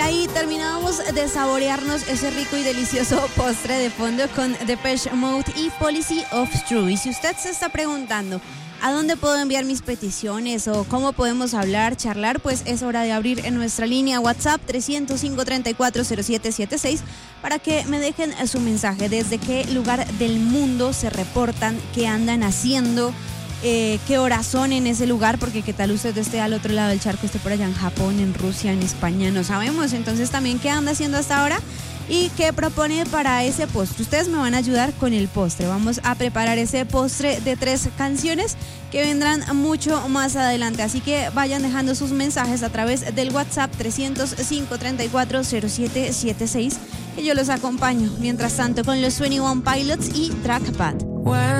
Ahí terminábamos de saborearnos ese rico y delicioso postre de fondo con Depeche Mode y Policy of True. Y si usted se está preguntando ¿a dónde puedo enviar mis peticiones o cómo podemos hablar, charlar? Pues es hora de abrir en nuestra línea WhatsApp 305-340776 para que me dejen su mensaje. ¿Desde qué lugar del mundo se reportan? ¿Qué andan haciendo? ¿Qué horas son en ese lugar? Porque qué tal usted esté al otro lado del charco, esté por allá en Japón, en Rusia, en España, no sabemos. Entonces también qué anda haciendo hasta ahora y qué propone para ese postre. Ustedes me van a ayudar con el postre. Vamos a preparar ese postre de 3 canciones que vendrán mucho más adelante. Así que vayan dejando sus mensajes a través del WhatsApp 305-340776 que yo los acompaño. Mientras tanto con los 21 Pilots y Trackpad.